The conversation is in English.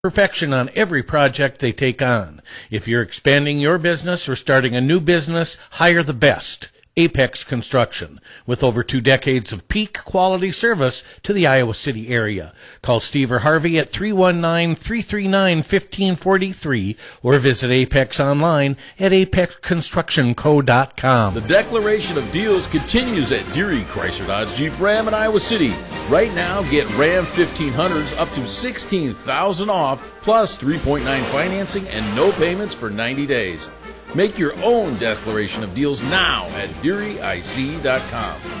perfection on every project they take on. If you're expanding your business or starting a new business, hire the best. Apex Construction, with over 2 decades of peak quality service to the Iowa City area. Call Steve or Harvey at 319-339-1543 or visit Apex online at apexconstructionco.com. The declaration of deals continues at Deary Chrysler Dodge Jeep Ram in Iowa City. Right now, get Ram 1500s up to $16,000 off, plus 3.9 financing and no payments for 90 days. Make your own declaration of deals now at DearyIC.com.